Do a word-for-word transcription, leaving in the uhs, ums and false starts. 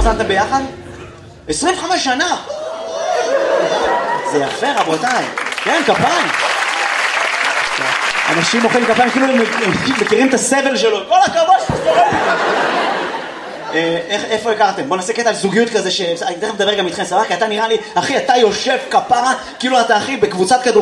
התחתנתם ביחד? עשרים וחמש שנה! זה יפה, רבותיי. כן, כפיים. אנשים מוחאים כפיים, כאילו הם מכירים את הסבל שלו. כל הכבוד שתסתובב. איפה הכרתם? בוא נעשה קטע על זוגיות כזה, שאני תכף מדבר גם איתכם, סבבה? כי אתה נראה לי, אחי, אתה יושב כפרה, כאילו אתה אחי בקבוצת כדור.